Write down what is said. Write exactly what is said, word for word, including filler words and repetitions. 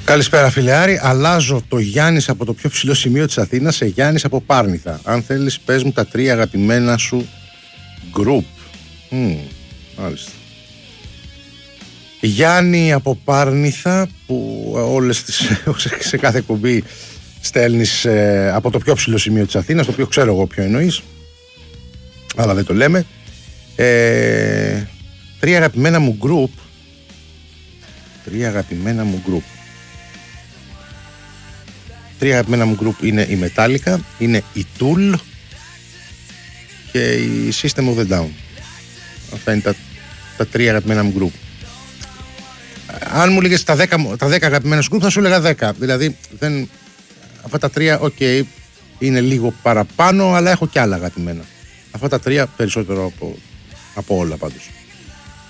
Καλησπέρα φιλεάρη, αλλάζω το Γιάννης από το πιο ψηλό σημείο της Αθήνας σε Γιάννης από Πάρνηθα. Αν θέλεις πες μου τα τρία αγαπημένα σου γκρουπ. Mm, μάλιστα. Γιάννη από Πάρνηθα, που όλες τις, σε κάθε κουμπί στέλνεις ε, από το πιο ψηλό σημείο της Αθήνας, το οποίο ξέρω εγώ ποιο εννοείς, αλλά δεν το λέμε. ε, Τρία αγαπημένα μου γκρουπ. Τρία αγαπημένα μου γκρουπ Τρία αγαπημένα μου γκρουπ είναι η Metallica, είναι η Tool και η System of a Down. Αυτά είναι τα, τα τρία αγαπημένα μου γκρουπ. Αν μου λέγες τα δέκα, τα δέκα αγαπημένα σου γκρουπ θα σου έλεγα δέκα. Δηλαδή δεν, αυτά τα τρία οκ, okay, είναι λίγο παραπάνω, αλλά έχω και άλλα αγαπημένα. Αυτά τα τρία περισσότερο από, από όλα πάντως.